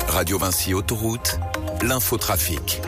Radio Vinci Autoroute, l'infotrafic.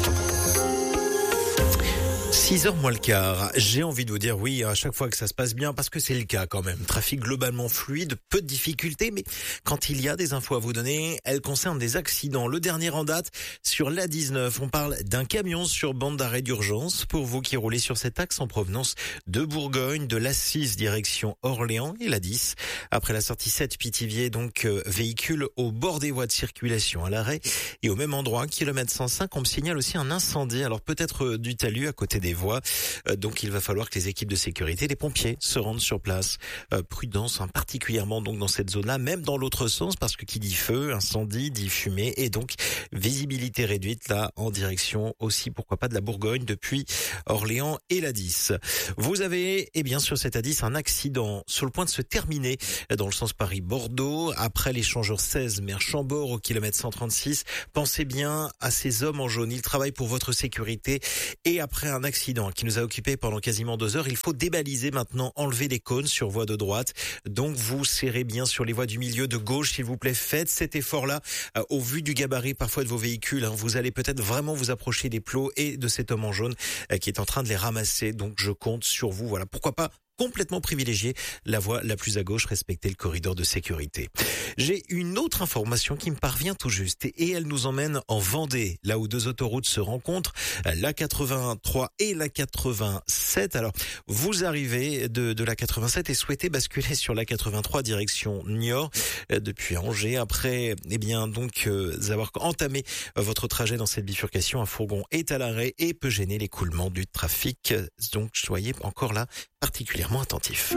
6h moins le quart. J'ai envie de vous dire oui à chaque fois que ça se passe bien parce que c'est le cas quand même. Trafic globalement fluide, peu de difficultés, mais quand il y a des infos à vous donner, elles concernent des accidents. Le dernier en date sur l'A19, on parle d'un camion sur bande d'arrêt d'urgence. Pour vous qui roulez sur cet axe en provenance de Bourgogne, de l'A6 direction Orléans et l'A10. Après la sortie 7 Pithiviers, donc véhicule au bord des voies de circulation à l'arrêt et au même endroit, kilomètre 105, on me signale aussi un incendie. Alors peut-être du talus à côté des voies. Donc il va falloir que les équipes de sécurité, les pompiers, se rendent sur place. Prudence, particulièrement donc dans cette zone-là, même dans l'autre sens, parce que qui dit feu, incendie, dit fumée, et donc visibilité réduite là en direction aussi, pourquoi pas, de la Bourgogne depuis Orléans et l'A10. Vous avez, sur cette A10, un accident sur le point de se terminer dans le sens Paris-Bordeaux, après l'échangeur 16 Mer-Chambord au kilomètre 136. Pensez bien à ces hommes en jaune, ils travaillent pour votre sécurité, et après un accident qui nous a occupé pendant quasiment 2 heures, il faut débaliser maintenant, enlever les cônes sur voie de droite. Donc vous serrez bien sur les voies du milieu de gauche, s'il vous plaît. Faites cet effort-là au vu du gabarit parfois de vos véhicules. Vous allez peut-être vraiment vous approcher des plots et de cet homme en jaune qui est en train de les ramasser. Donc je compte sur vous. Voilà, pourquoi pas complètement privilégier la voie la plus à gauche, respecter le corridor de sécurité. J'ai une autre information qui me parvient tout juste et elle nous emmène en Vendée, là où 2 autoroutes se rencontrent, la 83 et la 87. Alors, vous arrivez de la 87 et souhaitez basculer sur la 83 direction Niort depuis Angers. Après, avoir entamé votre trajet dans cette bifurcation, un fourgon est à l'arrêt et peut gêner l'écoulement du trafic. Donc, soyez encore là particulièrement attentif.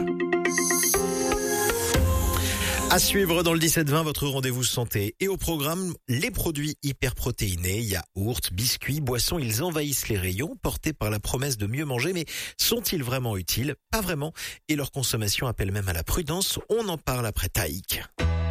À suivre dans le 17-20, votre rendez-vous santé. Et au programme, les produits hyperprotéinés, yaourts, biscuits, boissons, ils envahissent les rayons, portés par la promesse de mieux manger. Mais sont-ils vraiment utiles? Pas vraiment. Et leur consommation appelle même à la prudence. On en parle après Taïk.